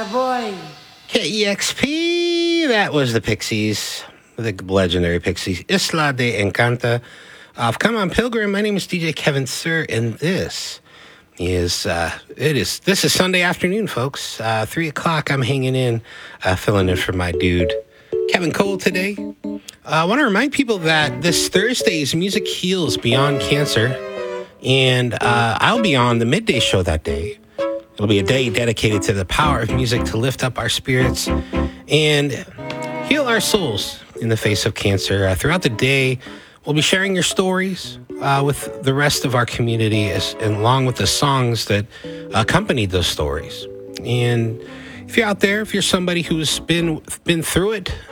boy. KEXP, that was the Pixies, the legendary Pixies. Isla de Encanta. Come on, Pilgrim. My name is DJ Kevin Sir, and this is Sunday afternoon, folks. 3 o'clock. I'm hanging in, filling in for my dude Kevin Cole today. I want to remind people that this Thursday's Music Heals Beyond Cancer, and I'll be on the midday show that day. It'll be a day dedicated to the power of music to lift up our spirits and heal our souls in the face of cancer. Throughout the day, we'll be sharing your stories with the rest of our community, and along with the songs that accompanied those stories. And if you're out there, if you're somebody who's been through it,